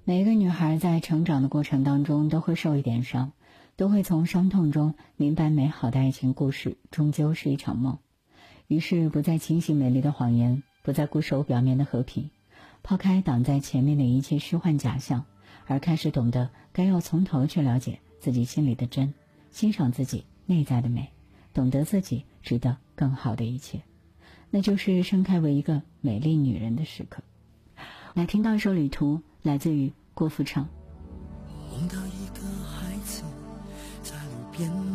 每一个女孩在成长的过程当中都会受一点伤，都会从伤痛中明白美好的爱情故事终究是一场梦。于是不再轻信美丽的谎言，不再固守表面的和平，抛开挡在前面的一切虚幻假象，而开始懂得该要从头去了解自己心里的真，欣赏自己内在的美，懂得自己值得更好的一切。那就是盛开为一个美丽女人的时刻。来听到一首旅途，来自于郭富城。 梦到一个孩子在路边